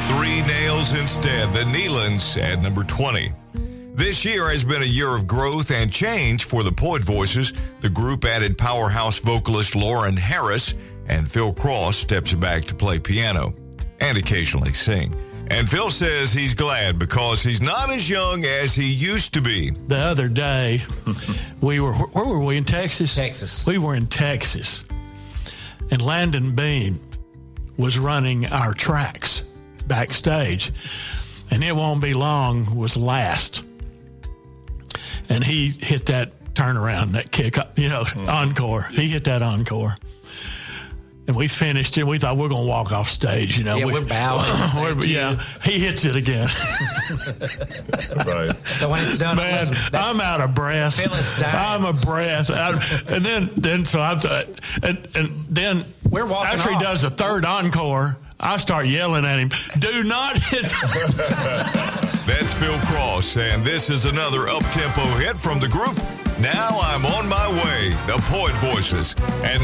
Three Nails instead, the Nealons at number 20. This year has been a year of growth and change for the Poet Voices. The group added powerhouse vocalist Lauren Harris, and Phil Cross steps back to play piano and occasionally sing. And Phil says he's glad because he's not as young as he used to be. The other day, where were we, in Texas? Texas. We were in Texas, and Landon Bean was running our tracks backstage, and It Won't Be Long was last. And he hit that turnaround, that kick, encore. He hit that encore. And we finished it. We thought we're going to walk off stage. We're bowing. He hits it again. Right. So when it's done, Man, I'm out of breath. Phyllis died. I'm a breath. And then We're walking after he off. does the third encore, I start yelling at him, do not hit. That's Phil Cross, and this is another up-tempo hit from the group. Now I'm on my way, the Poet Voices. And